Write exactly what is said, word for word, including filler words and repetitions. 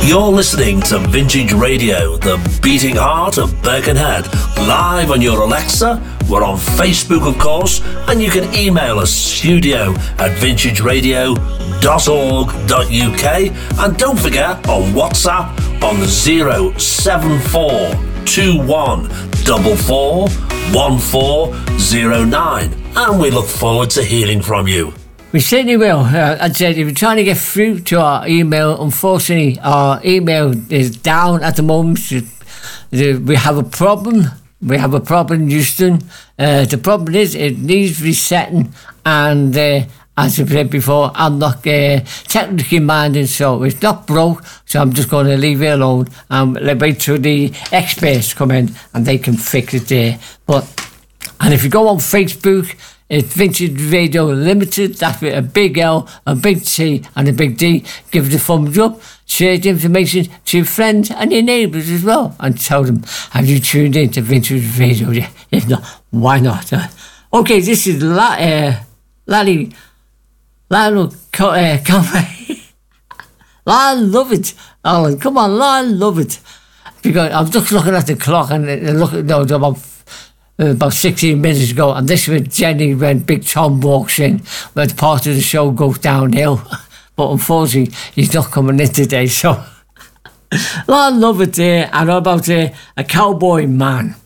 You're listening to Vintage Radio, the beating heart of Birkenhead, live on your Alexa. We're on Facebook, of course, and you can email us studio at vintage radio dot org dot U K. And don't forget, on WhatsApp on zero seven four two one four four one four zero nine. And we look forward to hearing from you. We certainly will. Uh, I'd say if you're trying to get through to our email, unfortunately, our email is down at the moment. We have a problem. We have a problem, Houston. Uh, the problem is it needs resetting, and uh, as I said before, I'm not uh, technically minded, so it's not broke, so I'm just going to leave it alone and let wait till the experts come in and they can fix it there. But and if you go on Facebook, it's Vintage Radio Limited. That's with a big L, a big T and a big D. Give it a thumbs up. Share the information to your friends and your neighbours as well, and tell them, have you tuned in to Vintage Radio? Yeah. If not, why not? Uh, okay, this is La, uh, Larry Lionel Co- uh, Conway. I love it, Alan. Come on, I love it. Because I'm just looking at the clock and uh, look, no, it's about Uh, about sixteen minutes ago, and this was Jenny when Big Tom walks in, where part of the show goes downhill. But unfortunately, he's not coming in today, so I love it there. Uh, and about uh, a cowboy man.